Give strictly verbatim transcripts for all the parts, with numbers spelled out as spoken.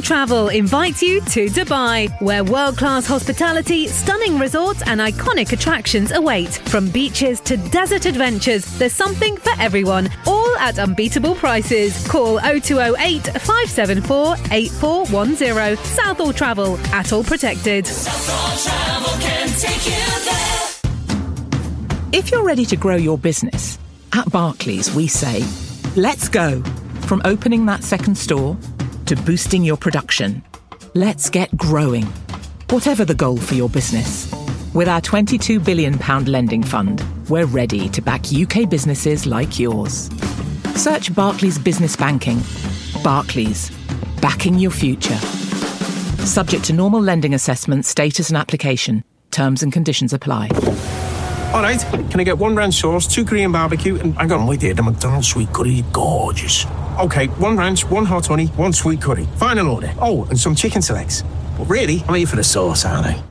Travel invites you to Dubai, where world-class hospitality, stunning resorts and iconic attractions await. From beaches to desert adventures, there's something for everyone, all at unbeatable prices. Call oh two oh eight, five seven four, eight four one oh. Southall Travel, at all protected. Southall Travel can take you there. If you're ready to grow your business, at Barclays we say, let's go. From opening that second store to boosting your production, let's get growing. Whatever the goal for your business. With our twenty-two billion pounds lending fund, we're ready to back U K businesses like yours. Search Barclays Business Banking. Barclays, backing your future. Subject to normal lending assessment, status and application. Terms and conditions apply. All right, can I get one ranch sauce, two Korean barbecue, and hang on, wait here, the McDonald's sweet curry, gorgeous. Okay, one ranch, one hot honey, one sweet curry. Final order. Oh, and some chicken selects. But really, I'm here for the sauce, aren't I?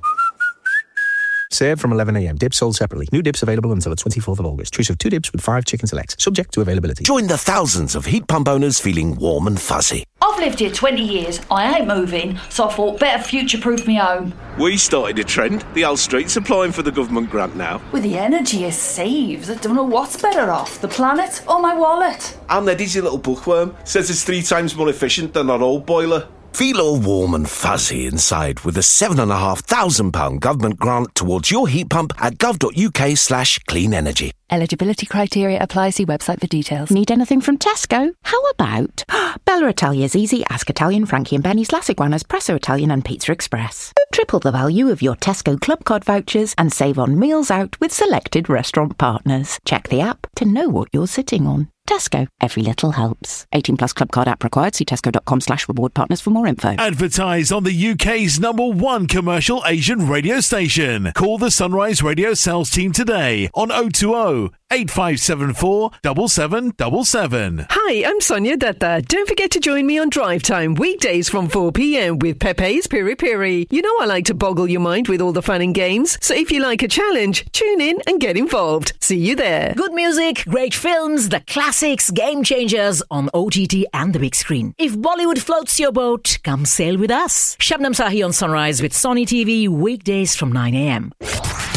Served from eleven a m. Dips sold separately. New dips available until the twenty-fourth of August. Choice of two dips with five chicken selects. Subject to availability. Join the thousands of heat pump owners feeling warm and fuzzy. I've lived here twenty years. I ain't moving, so I thought better future-proof me home. We started a trend. The Hull Street's applying for the government grant now. With the energy it saves, I don't know what's better off, the planet or my wallet. And Eddie's a little bookworm. Says it's three times more efficient than our old boiler. Feel all warm and fuzzy inside with a seven and a half thousand pound government grant towards your heat pump at gov.uk slash clean energy. Eligibility criteria apply. See website for details. Need anything from Tesco? How about Bella Italia's Easy, Ask Italian, Frankie and Benny's, Las Iguanas, Presso Italian and Pizza Express. Triple the value of your Tesco Club Card vouchers and save on meals out with selected restaurant partners. Check the app to know what you're sitting on. Tesco. Every little helps. eighteen plus Club Card app required. See tesco.com slash reward partners for more info. Advertise on the U K's number one commercial Asian radio station. Call the Sunrise Radio sales team today on oh two oh, eight five seven four, seven seven seven seven. Hi, I'm Sonia Dutta. Don't forget to join me on Drive Time weekdays from four p m with Pepe's Piri Piri. You know I like to boggle your mind with all the fun and games, so if you like a challenge, tune in and get involved. See you there. Good music, great films, the classics, game changers on O T T and the big screen. If Bollywood floats your boat, come sail with us. Shabnam Sahi on Sunrise with Sony T V weekdays from nine a m.